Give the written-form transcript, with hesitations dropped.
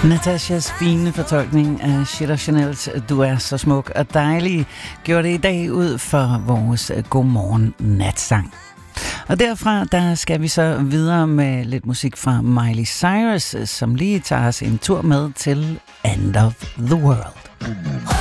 Natashas fine fortolkning af Shit & Chanels Du er så smuk og dejlig gjorde det i dag ud for vores godmorgen natsang. Og derfra der skal vi så videre med lidt musik fra Miley Cyrus, som lige tager os en tur med til End of the World.